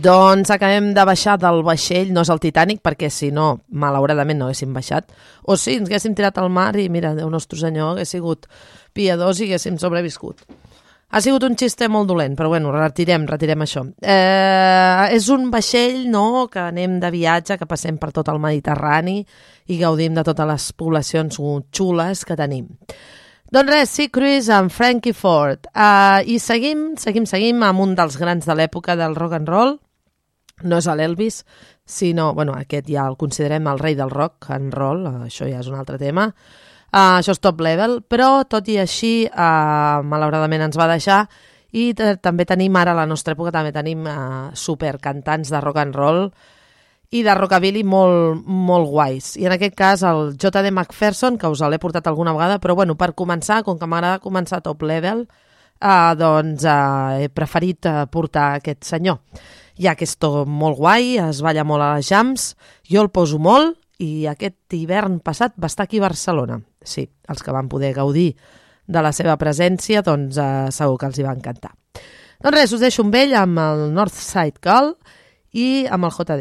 Doncs acabem de baixar del vaixell, no és el Titanic, perquè si no, malauradament no haguéssim baixat. O sí, ens haguéssim tirat al mar i mira, Déu nostre senyor, hagués sigut piadós i haguéssim sobreviscut. Ha sigut un xiste molt dolent, però bueno, retirem això. És un vaixell, no?, que anem de viatge, que passem per tot el Mediterrani i gaudim de totes les poblacions xules que tenim. Doncs res, Sea Cruise amb Frankie Ford. I seguim amb un dels grans de l'època del rock and roll. No és l'Elvis, sinó, bueno, aquest ja el considerem el rei del rock and roll, això ja és un altre tema. Això és Top Level, però tot i així, malauradament ens va deixar, i també tenim ara, a la nostra època, també tenim supercantants de rock and roll i de rockabilly molt, molt guais. I en aquest cas el J.D. McPherson, que us l'he portat alguna vegada, però bueno, per començar, com que m'agrada començar Top Level, doncs he preferit portar aquest senyor. Ja que és tot molt guai, es balla molt a les jams, jo el poso molt i aquest hivern passat va estar aquí a Barcelona. Sí, els que van poder gaudir de la seva presència, doncs segur que els hi va encantar. Doncs res, us deixo amb ell, amb el Northside Girl i amb el J.D.